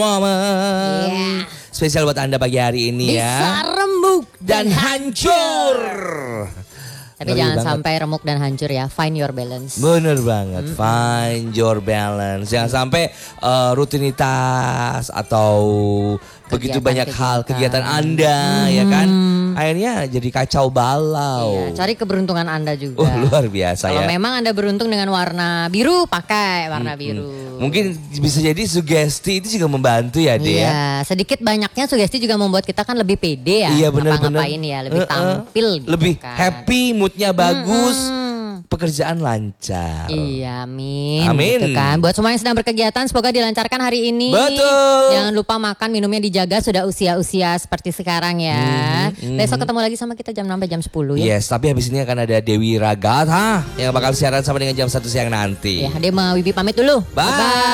Momen spesial buat Anda pagi hari ini ya. Bisa remuk Dan hancur. Tapi Ngeri jangan banget. sampai remuk dan hancur ya. Find your balance. Bener banget, find your balance. Jangan sampai rutinitas atau begitu banyak hal kegiatan Anda ya kan. Akhirnya jadi kacau balau. Iya, cari keberuntungan Anda juga. Luar biasa Kalau ya. memang Anda beruntung dengan warna biru, pakai warna biru. Mungkin bisa jadi sugesti itu juga membantu ya dia. Iya, sedikit banyaknya sugesti juga membuat kita kan lebih pede ya. Iya benar-benar. Ngapa-ngapain ya, lebih tampil gitu lebih kan. happy, moodnya bagus, pekerjaan lancar. Iya, amin. Amin. Gitu kan. Buat semua yang sedang berkegiatan, semoga dilancarkan hari ini. Betul. Jangan lupa makan, minumnya dijaga. Sudah usia-usia seperti sekarang ya. Besok ketemu lagi sama kita jam 6 sampai jam 10 ya. Yes, tapi habis ini akan ada Dewi Ragatha yang bakal siaran sama dengan jam 1 siang nanti. Ya, Ade mau Wibi pamit dulu. Bye.